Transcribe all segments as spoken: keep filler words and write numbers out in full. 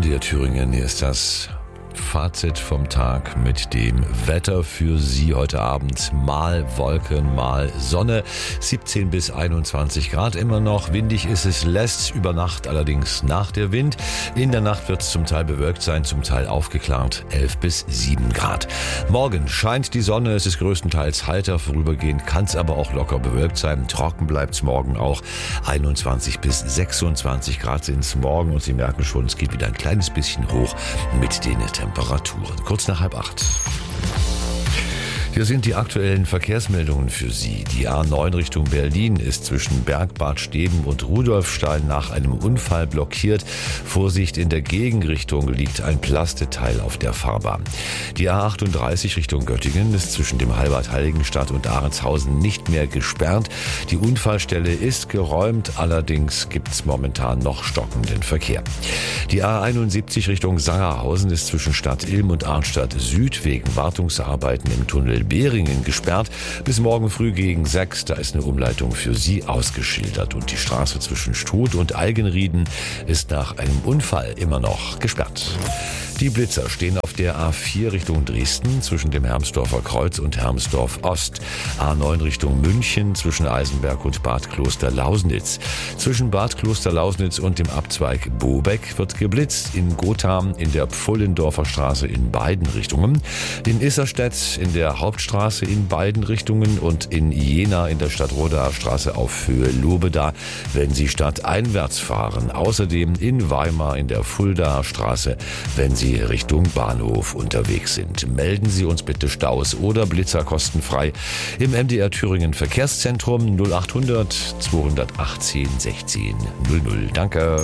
D R Thüringen, hier ist das Fazit vom Tag mit dem Wetter für Sie heute Abend. Mal Wolken, mal Sonne. siebzehn bis einundzwanzig Grad immer noch. Windig ist es, lässt über Nacht allerdings nach der Wind. In der Nacht wird es zum Teil bewölkt sein, zum Teil aufgeklart. elf bis sieben Grad. Morgen scheint die Sonne. Es ist größtenteils heiter. Vorübergehend kann es aber auch locker bewölkt sein. Trocken bleibt es morgen auch. einundzwanzig bis sechsundzwanzig Grad sind es morgen. Und Sie merken schon, es geht wieder ein kleines bisschen hoch mit den Temperaturen. Kurz nach halb acht. Hier sind die aktuellen Verkehrsmeldungen für Sie. Die A neun Richtung Berlin ist zwischen Bergbad Steben und Rudolfstein nach einem Unfall blockiert. Vorsicht, in der Gegenrichtung liegt ein Plasteteil auf der Fahrbahn. Die A achtunddreißig Richtung Göttingen ist zwischen dem Halbad Heiligenstadt und Ahrendshausen nicht mehr gesperrt. Die Unfallstelle ist geräumt, allerdings gibt es momentan noch stockenden Verkehr. Die A einundsiebzig Richtung Sangerhausen ist zwischen Stadt Ilm und Arnstadt Süd wegen Wartungsarbeiten im Tunnel Behringen gesperrt. Bis morgen früh gegen sechs, da ist eine Umleitung für Sie ausgeschildert. Und die Straße zwischen Struth und Algenrieden ist nach einem Unfall immer noch gesperrt. Die Blitzer stehen auf der A vier Richtung Dresden zwischen dem Hermsdorfer Kreuz und Hermsdorf Ost. A neun Richtung München zwischen Eisenberg und Bad Kloster-Lausnitz. Zwischen Bad Kloster-Lausnitz und dem Abzweig Bobeck wird geblitzt. In Gotha in der Pfullendorfer Straße in beiden Richtungen. In Isserstedt in der Hauptstraße in beiden Richtungen und in Jena in der Stadtrodaer Straße auf Höhe Lobeda, wenn Sie stadteinwärts fahren. Außerdem in Weimar in der Fuldaer Straße, wenn Sie Richtung Bahnhof unterwegs sind. Melden Sie uns bitte Staus oder Blitzer kostenfrei im M D R Thüringen Verkehrszentrum null achthundert zweihundertachtzehn sechzehn null null. Danke.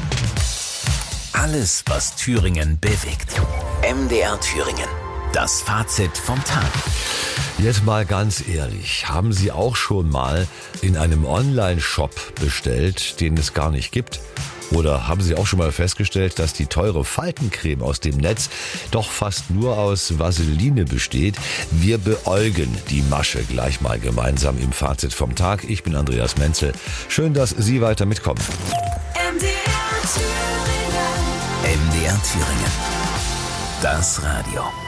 Alles, was Thüringen bewegt. M D R Thüringen. Das Fazit vom Tag. Jetzt mal ganz ehrlich, haben Sie auch schon mal in einem Online-Shop bestellt, den es gar nicht gibt? Oder haben Sie auch schon mal festgestellt, dass die teure Faltencreme aus dem Netz doch fast nur aus Vaseline besteht? Wir beäugen die Masche gleich mal gemeinsam im Fazit vom Tag. Ich bin Andreas Menzel. Schön, dass Sie weiter mitkommen. M D R Thüringen. M D R Thüringen. Das Radio.